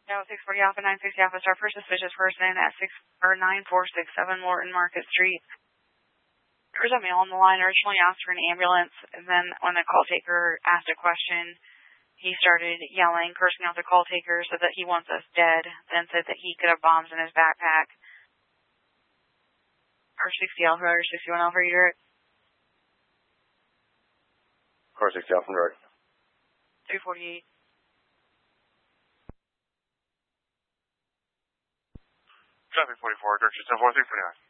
No, 640 Alpha, 960 Alpha, Star, first suspicious person at 9467 Morton Market Street. There was a male on the line, originally asked for an ambulance, and then when the call taker asked a question, he started yelling, cursing out the call taker, said that he wants us dead, then said that he could have bombs in his backpack. R60 Alpha, R61 Alpha, you direct? R60 Alpha, direct. 348. Traffic 44, direction 74349.